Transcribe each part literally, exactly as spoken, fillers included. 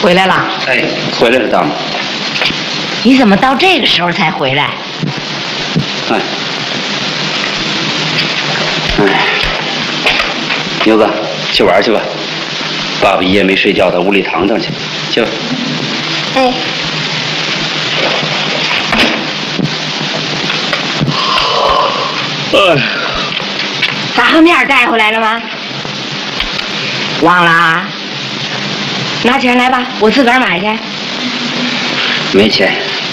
回来了。 哎，回来了，大妈。 你怎么到这个时候才回来？ 哎，哎，牛子，去玩去吧。爸爸一夜没睡觉，到屋里躺躺去，去吧。 哎。 哎。 杂货面带回来了吗？忘了啊？拿钱来吧，我自个儿买去。 没钱。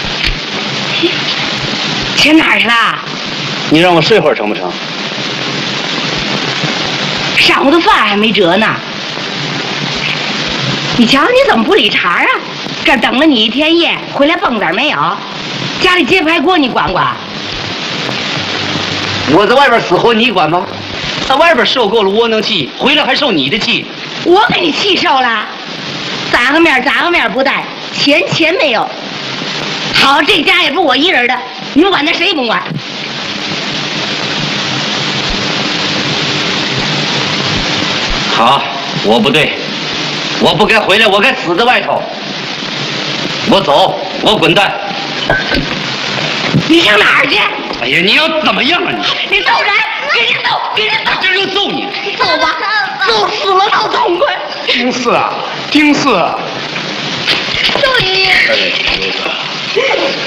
钱哪儿去了？ 你让我睡会儿成不成？ 上午的饭还没折呢。你瞧你怎么不理茬啊？这儿等了你一天夜，回来蹦子儿没有？家里揭牌锅你管管？ 我在外边死活你管吗？在外边受够了窝囊气，回来还受你的气。 我给你气受了。杂个面杂个面不带，钱钱没有。好，这家也不是我一人的，你们管他谁也甭管。 好，我不对，我不该回来，我该死在外头。我走，我滚蛋。 你上哪儿去？ 哎呀，你要怎么样啊你？ 你揍人，给你揍，给你揍！ 我今儿就揍你！ 揍吧，揍死了倒痛快。 丁四啊，丁四！ 周爷爷。 哎，牛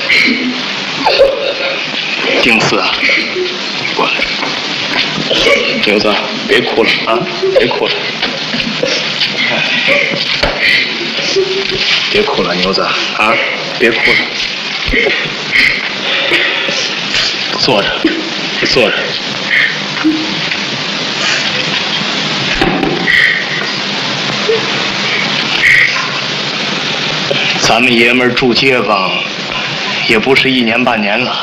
子。丁四啊，过来。牛子，别哭了啊，别哭了。别哭了，牛子啊，别哭了。坐着，坐着。咱们爷们儿住街坊，也不是一年半年了。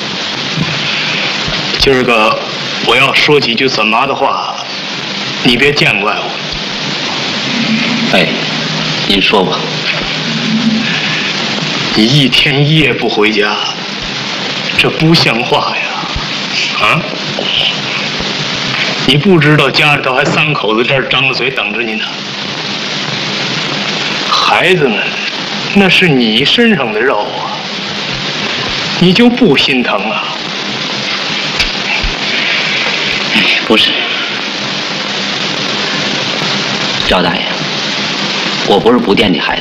今儿个我要说几句怎麻的话，你别见怪我。 哎，您说吧。 你一天一夜不回家，这不像话呀！啊？你不知道家里头还三口子这儿张着嘴等着你呢。孩子们，那是你身上的肉啊，你就不心疼啊？ 不是，赵大爷，我不是不惦记孩子。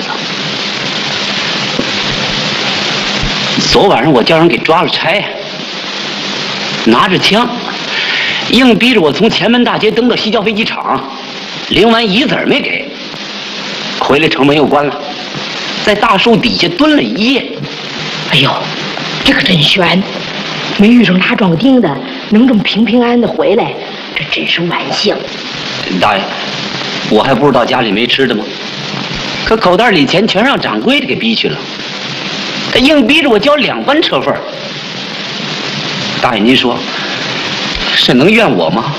昨晚上我叫人给抓了差，拿着枪，硬逼着我从前门大街蹬到西郊飞机场，领完一子儿没给。回来城门又关了，在大树底下蹲了一夜。 哎呦，这可真悬！没遇上拉壮丁的，能这么平平安安的回来，这真是万幸。 大爷，我还不知道家里没吃的吗？可口袋里钱全让掌柜的给逼去了。他硬逼着我交两班车费。大爷，您说，这能怨我吗？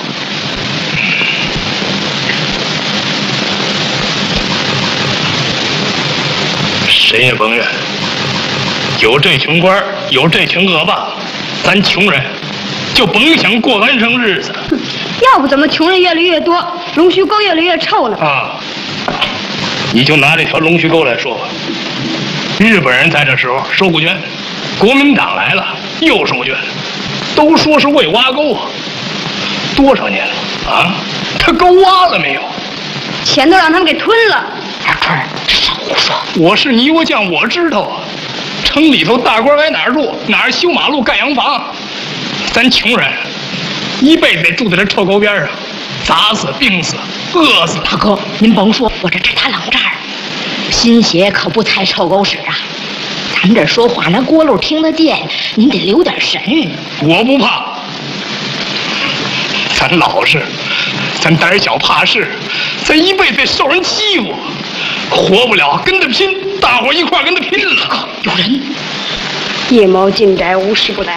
谁也甭怨。有这群官，有这群恶霸，咱穷人就甭想过安生日子。 要不怎么穷人越来越多，龙须沟越来越臭了啊！你就拿这条龙须沟来说吧。日本人在这时候收过捐，国民党来了又收捐，都说是为挖沟啊，多少年了啊？他沟挖了没有？ 钱都让他们给吞了。 二春，少胡说！ 我是泥锅匠，我知道啊。城里头大官该哪儿住，哪儿修马路盖洋房。咱穷人一辈子得住在这臭沟边上，砸死、病死、饿死。 大哥，您甭说，我这这他冷这儿。新鞋可不踩臭狗屎啊！咱们这说话那轱辘听得见，您得留点神。 我不怕，咱老实，咱胆小怕事，咱一辈子受人欺负，活不了跟他拼，大伙一块跟他拼了。 有人！ 夜猫进宅，无事不来。